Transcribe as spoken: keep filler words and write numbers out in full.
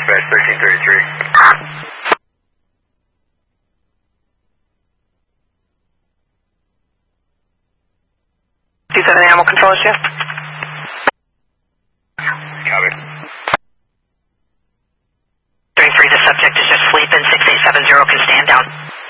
dispatch, thirteen thirty-three. two seven animal control issue. Copy. three three, the subject is just sleeping. six eight seven zero can stand down.